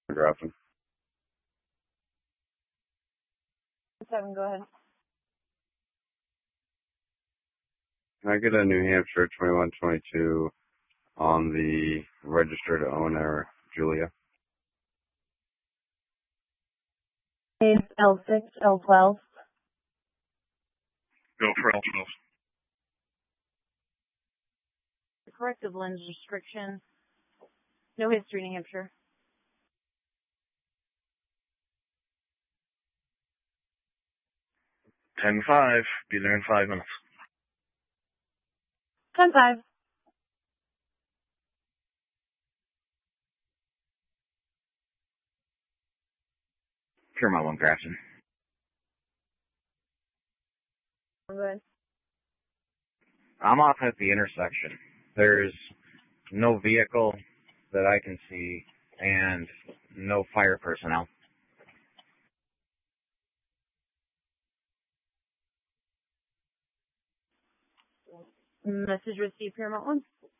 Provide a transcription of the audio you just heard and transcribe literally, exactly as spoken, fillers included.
Grafton. Seven, go ahead. Can I get a New Hampshire twenty-one twenty-two on the registered owner, Julia? It's L six, L twelve. Go for L twelve. Corrective lens restriction. No history, New Hampshire. ten five. Be there in five minutes. ten five. Paramount one, Grafton. Go ahead. I'm off at the intersection. There's no vehicle that I can see and no fire personnel. Message received, Paramount one.